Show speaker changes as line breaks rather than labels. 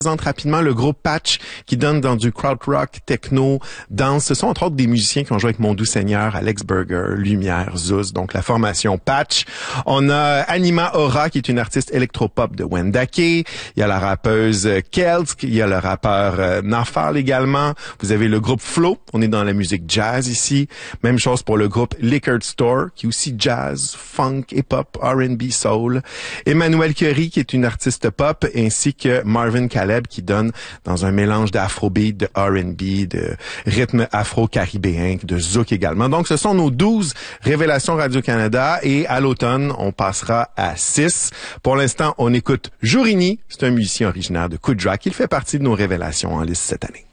Présente rapidement le groupe Patch qui donne dans du krautrock, techno, danse. Ce sont entre autres des musiciens qui ont joué avec Mon Doux Seigneur, Alex Burger, Lumière, Zeus, donc la formation Patch. On a Anima Aura qui est une artiste électropop de Wendake. Il y a la rappeuse Kelt, il y a le rappeur Nafal également. Vous avez le groupe Flow, on est dans la musique jazz ici. Même chose pour le groupe Liquor Store qui est aussi jazz, funk, hip-hop, R&B, soul. Emmanuel Curie qui est une artiste pop ainsi que Marvin Caleb qui donne dans un mélange d'afrobeat, de R&B, de rythme afro-caribéen, de zouk également. Donc, ce sont nos 12 révélations Radio-Canada et à l'automne, on passera à 6. Pour l'instant, on écoute Jourini. C'est un musicien originaire de Koudrak. Il fait partie de nos révélations en liste cette année.